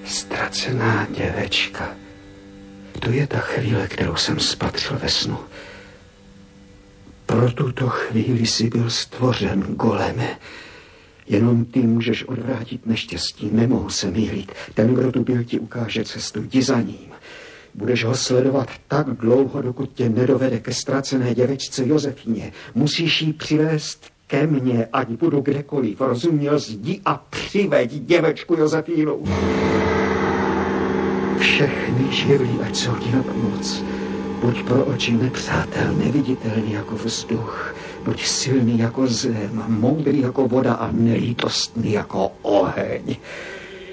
Ztracená děvečka. To je ta chvíle, kterou jsem spatřil ve snu. Pro tuto chvíli jsi byl stvořen, Goleme. Jenom ty můžeš odvrátit neštěstí, nemohu se mýlit. Ten, kdo tu byl, ti ukáže cestu, jdi za ním. Budeš ho sledovat tak dlouho, dokud tě nedovede ke ztracené děvečce Josefíně. Musíš jí přivést ke mně, ať budu kdekoliv. Rozuměl, jdi a přiveď děvečku Josefínu. Všechny živlí, ať jsou ti na pomoc. Buď pro oči nepřátel, neviditelný jako vzduch. Buď silný jako zem, moudrý jako voda a nelítostný jako oheň.